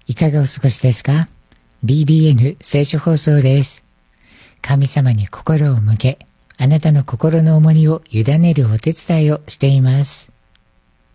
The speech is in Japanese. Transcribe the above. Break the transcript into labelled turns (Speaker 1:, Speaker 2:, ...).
Speaker 1: いかがお過ごしですか？ BBN 聖書放送です。神様に心を向け、あなたの心の重荷を委ねるお手伝いをしています。